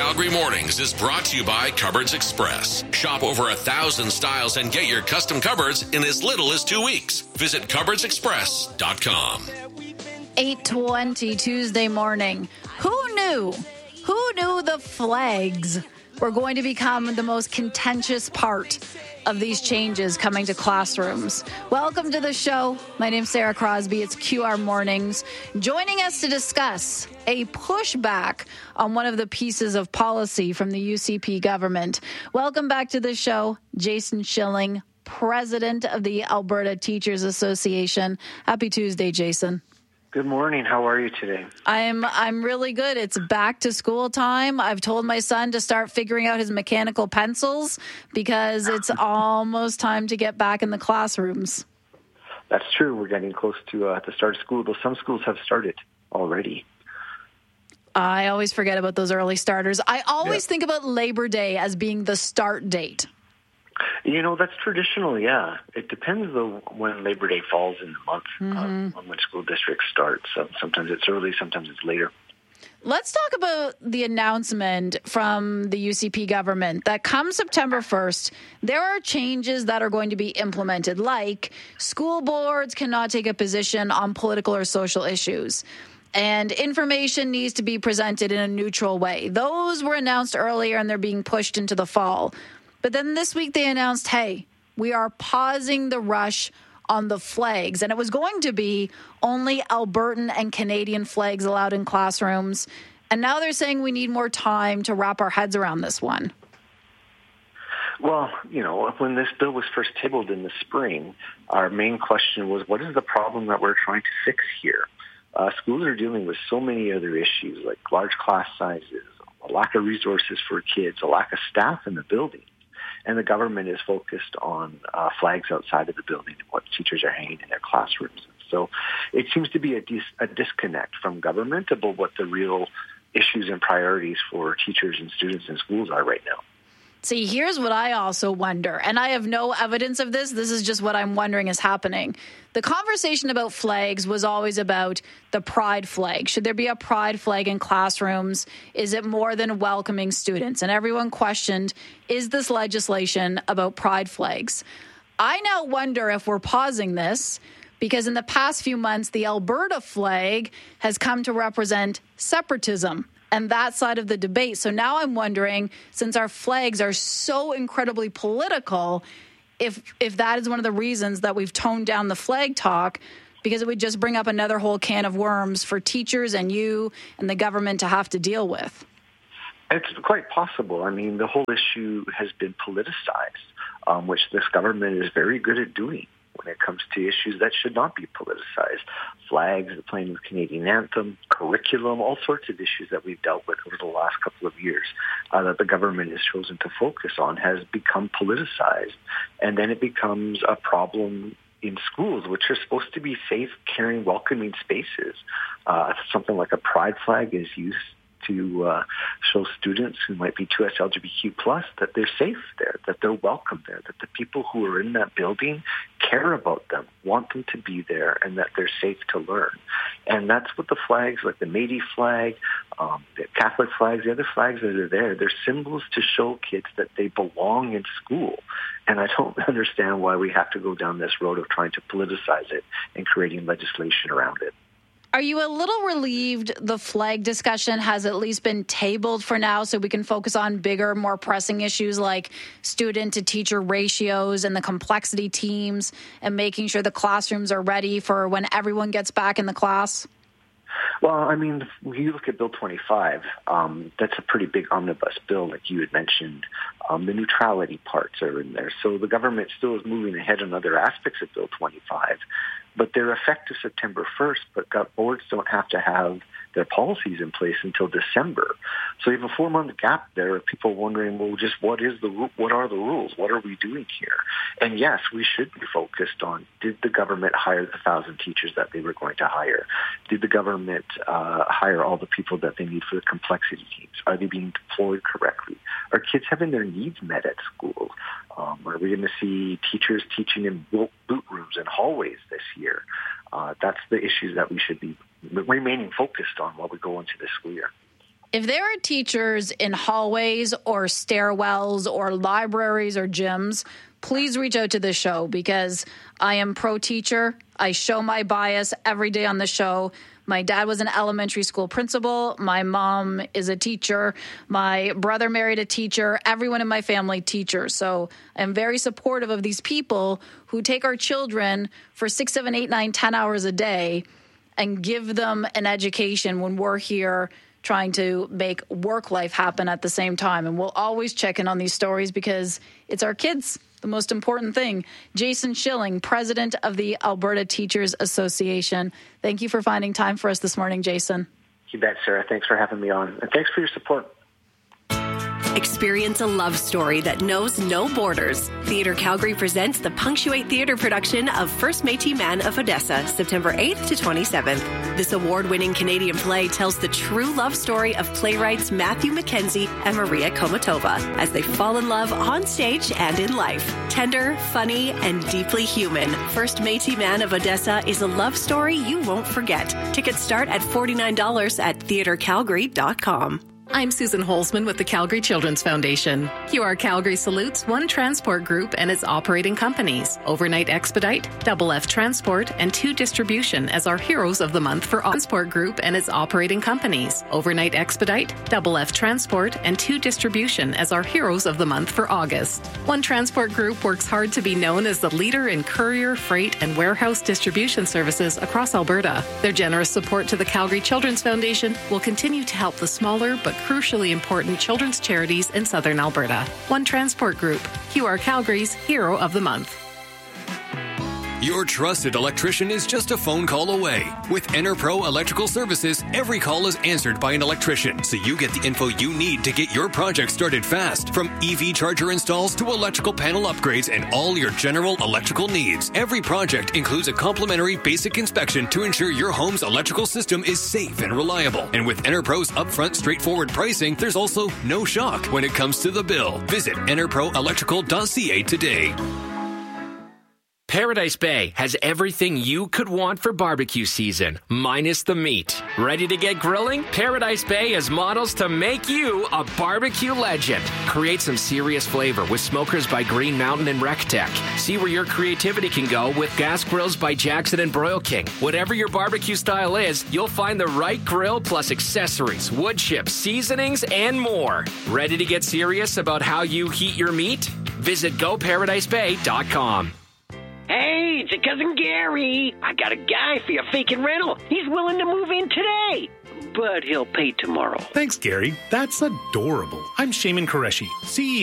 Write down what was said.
Calgary Mornings is brought to you by Cupboards Express. Shop over 1,000 styles and get your custom cupboards in as little as 2 weeks. Visit cupboardsexpress.com. 8:20 Tuesday morning. Who knew? Who knew the flags were going to become the most contentious part of these changes coming to classrooms? Welcome to the show. My name's Sarah Crosby. It's QR Mornings. Joining us to discuss a pushback on one of the pieces of policy from the UCP government. Welcome back to the show, Jason Schilling, President of the Alberta Teachers Association. Happy Tuesday, Jason. Good morning. How are you today? I'm really good. It's back to school time. I've told my son to start figuring out his mechanical pencils because it's almost time to get back in the classrooms. That's true. We're getting close to the start of school, though some schools have started already. I always forget about those early starters. I always think about Labor Day as being the start date. You know, that's traditional, yeah. It depends, though, when Labor Day falls in the month, when school districts start. So sometimes it's early, sometimes it's later. Let's talk about the announcement from the UCP government that come September 1st, there are changes that are going to be implemented, like school boards cannot take a position on political or social issues, and information needs to be presented in a neutral way. Those were announced earlier, and they're being pushed into the fall. But then this week they announced, hey, we are pausing the rush on the flags. And it was going to be only Albertan and Canadian flags allowed in classrooms. And now they're saying we need more time to wrap our heads around this one. Well, you know, when this bill was first tabled in the spring, our main question was, what is the problem that we're trying to fix here? Schools are dealing with so many other issues, like large class sizes, a lack of resources for kids, a lack of staff in the building. And the government is focused on flags outside of the building and what teachers are hanging in their classrooms. So it seems to be a disconnect from government about what the real issues and priorities for teachers and students in schools are right now. See, here's what I also wonder, and I have no evidence of this. This is just what I'm wondering is happening. The conversation about flags was always about the pride flag. Should there be a pride flag in classrooms? Is it more than welcoming students? And everyone questioned, is this legislation about pride flags? I now wonder if we're pausing this because in the past few months, the Alberta flag has come to represent separatism and that side of the debate. So now I'm wondering, since our flags are so incredibly political, if that is one of the reasons that we've toned down the flag talk, because it would just bring up another whole can of worms for teachers and you and the government to have to deal with. It's quite possible. I mean, the whole issue has been politicized, which this government is very good at doing when it comes to issues that should not be politicized. Flags, the playing of the Canadian anthem, curriculum, all sorts of issues that we've dealt with over the last couple of years that the government has chosen to focus on has become politicized. And then it becomes a problem in schools, which are supposed to be safe, caring, welcoming spaces. Something like a pride flag is used to show students who might be 2S LGBTQ+, that they're safe there, that they're welcome there, that the people who are in that building care about them, want them to be there, and that they're safe to learn. And that's what the flags, like the Métis flag, the Catholic flags, the other flags that are there, they're symbols to show kids that they belong in school. And I don't understand why we have to go down this road of trying to politicize it and creating legislation around it. Are you a little relieved the flag discussion has at least been tabled for now so we can focus on bigger, more pressing issues like student-to-teacher ratios and the complexity teams and making sure the classrooms are ready for when everyone gets back in the class? Well, I mean, when you look at Bill 25, that's a pretty big omnibus bill, like you had mentioned. The neutrality parts are in there. So the government still is moving ahead on other aspects of Bill 25, but they're effective September 1st, but boards don't have to have their policies in place until December. So you have a 4-month gap there of people wondering, well, just what are the rules? What are we doing here? And yes, we should be focused on, did the government hire the 1,000 teachers that they were going to hire? Did the government hire all the people that they need for the complexity teams? Are they being deployed correctly? Are kids having their needs met at schools? Are we going to see teachers teaching in boot rooms and hallways this year? That's the issues that we should be remaining focused on while we go into this school year. If there are teachers in hallways or stairwells or libraries or gyms, please reach out to this show because I am pro-teacher. I show my bias every day on the show. My dad was an elementary school principal. My mom is a teacher. My brother married a teacher. Everyone in my family teachers. So I'm very supportive of these people who take our children for 6, 7, 8, 9, 10 hours a day and give them an education when we're here trying to make work life happen at the same time. And we'll always check in on these stories because it's our kids, the most important thing. Jason Schilling, president of the Alberta Teachers Association. Thank you for finding time for us this morning, Jason. You bet, Sarah. Thanks for having me on. And thanks for your support. Experience a love story that knows no borders. Theatre Calgary presents the Punctuate Theatre production of First Métis Man of Odessa, September 8th to 27th. This award-winning Canadian play tells the true love story of playwrights Matthew Mackenzie and Maria Komatova as they fall in love on stage and in life. Tender, funny, and deeply human, First Métis Man of Odessa is a love story you won't forget. Tickets start at $49 at theatrecalgary.com. I'm Susan Holzman with the Calgary Children's Foundation. QR Calgary salutes One Transport Group and its operating companies, Overnight Expedite, Double F Transport, and 2 Distribution as our Heroes of the Month for Transport Group and its operating companies, Overnight Expedite, Double F Transport, and 2 Distribution as our Heroes of the Month for August. One Transport Group works hard to be known as the leader in courier, freight, and warehouse distribution services across Alberta. Their generous support to the Calgary Children's Foundation will continue to help the smaller but crucially important children's charities in Southern Alberta. One Transport Group, QR Calgary's Hero of the Month. Your trusted electrician is just a phone call away. With EnerPro Electrical Services, every call is answered by an electrician, so you get the info you need to get your project started fast. From EV charger installs to electrical panel upgrades and all your general electrical needs. Every project includes a complimentary basic inspection to ensure your home's electrical system is safe and reliable. And with EnerPro's upfront, straightforward pricing, there's also no shock when it comes to the bill. Visit enerproelectrical.ca today. Paradise Bay has everything you could want for barbecue season, minus the meat. Ready to get grilling? Paradise Bay has models to make you a barbecue legend. Create some serious flavor with smokers by Green Mountain and RecTech. See where your creativity can go with gas grills by Jackson and Broil King. Whatever your barbecue style is, you'll find the right grill plus accessories, wood chips, seasonings, and more. Ready to get serious about how you heat your meat? Visit GoParadiseBay.com. Hey, it's your cousin Gary. I got a guy for your vacant rental. He's willing to move in today, but he'll pay tomorrow. Thanks, Gary. That's adorable. I'm Shaman Qureshi, CEO